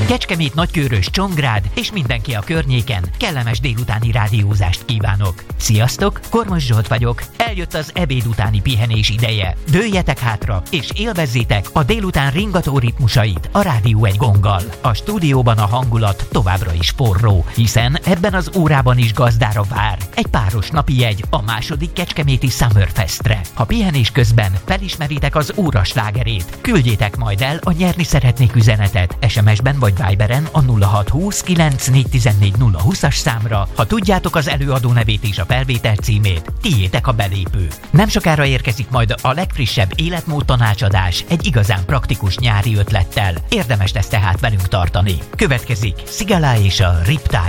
Kecskemét, Nagykőrös, Csongrád és mindenki a környéken kellemes délutáni rádiózást kívánok. Sziasztok, Kormos Zsolt vagyok. Eljött az ebéd utáni pihenés ideje. Dőljetek hátra és élvezzétek a délután ringató ritmusait a Rádió 1 gonggal. A stúdióban a hangulat továbbra is forró, hiszen ebben az órában is gazdára vár egy páros napi jegy a második kecskeméti Summerfestre. Ha pihenés közben felismeritek az óra slágerét, küldjétek majd el a nyerni szeretnék üzenetet SMS-ben vagy Viberen a 0620 9414 020-as számra. Ha tudjátok az előadó nevét és a felvétel címét, tiétek a belépő. Nem sokára érkezik majd a legfrissebb életmód tanácsadás egy igazán praktikus nyári ötlettel. Érdemes lesz tehát velünk tartani. Következik Sigala és a Riptide.